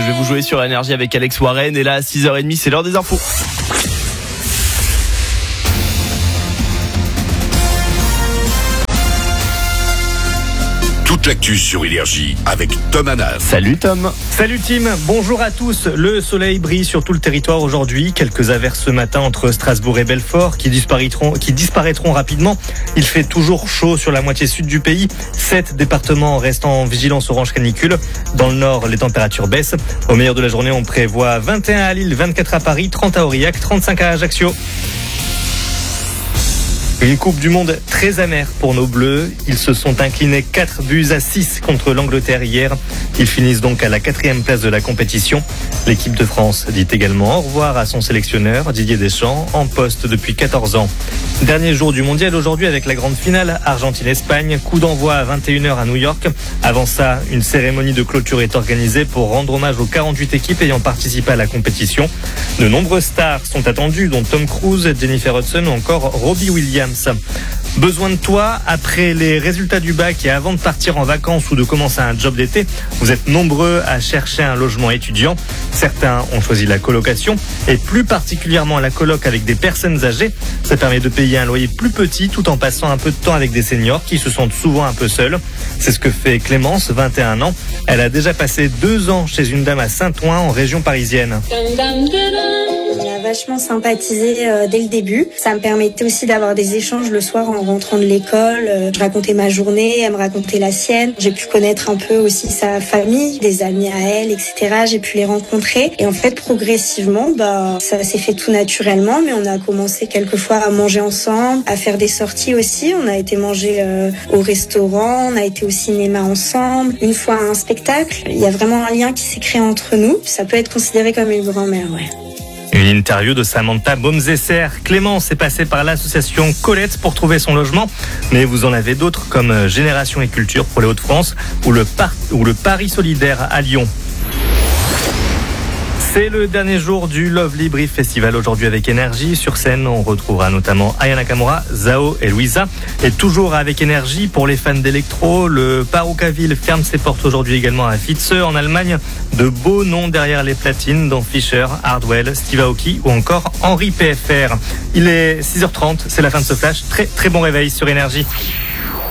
que je vais vous jouer sur Énergie avec Alex Warren. Et là, à 6h30, c'est l'heure des infos. Toute l'actu sur Énergie avec Tom Hanas. Salut Tom. Salut Tim, bonjour à tous. Le soleil brille sur tout le territoire aujourd'hui. Quelques averses ce matin entre Strasbourg et Belfort qui disparaîtront rapidement. Il fait toujours chaud sur la moitié sud du pays. 7 départements restent en vigilance orange canicule. Dans le nord, les températures baissent. Au meilleur de la journée, on prévoit 21 à Lille, 24 à Paris, 30 à Aurillac, 35 à Ajaccio. Une Coupe du Monde très amère pour nos Bleus. Ils se sont inclinés 4-6 contre l'Angleterre hier. Ils finissent donc à la 4e place de la compétition. L'équipe de France dit également au revoir à son sélectionneur Didier Deschamps, en poste depuis 14 ans. Dernier jour du mondial aujourd'hui avec la grande finale Argentine-Espagne. Coup d'envoi à 21h à New York. Avant ça, une cérémonie de clôture est organisée pour rendre hommage aux 48 équipes ayant participé à la compétition. De nombreuses stars sont attendues, dont Tom Cruise, Jennifer Hudson ou encore Robbie Williams. Besoin de toi après les résultats du bac et avant de partir en vacances ou de commencer un job d'été. Vous êtes nombreux à chercher un logement étudiant. Certains ont choisi la colocation et plus particulièrement la coloc avec des personnes âgées. Ça permet de payer un loyer plus petit tout en passant un peu de temps avec des seniors qui se sentent souvent un peu seuls. C'est ce que fait Clémence, 21 ans. Elle a déjà passé 2 ans chez une dame à Saint-Ouen en région parisienne. On a vachement sympathisé dès le début. Ça me permettait aussi d'avoir des échanges le soir en rentrant de l'école. Je racontais ma journée, elle me racontait la sienne. J'ai pu connaître un peu aussi sa famille, des amis à elle, etc. J'ai pu les rencontrer. Et en fait, progressivement, ça s'est fait tout naturellement. Mais on a commencé quelquefois à manger ensemble, à faire des sorties aussi. On a été manger au restaurant, on a été au cinéma ensemble. Une fois à un spectacle, il y a vraiment un lien qui s'est créé entre nous. Ça peut être considéré comme une grand-mère, ouais. Une interview de Samantha Baumzesser. Clémence est passée par l'association Colette pour trouver son logement. Mais vous en avez d'autres comme Génération et Culture pour les Hauts-de-France ou le Paris Solidaire à Lyon. C'est le dernier jour du Lovely Brief Festival aujourd'hui avec Énergie. Sur scène, on retrouvera notamment Aya Nakamura, Zao et Louisa. Et toujours avec Énergie, pour les fans d'électro, le Parookaville ferme ses portes aujourd'hui également à Vitze en Allemagne. De beaux noms derrière les platines, dont Fischer, Hardwell, Steve Aoki ou encore Henri PFR. Il est 6h30, c'est la fin de ce flash. Très très bon réveil sur Énergie.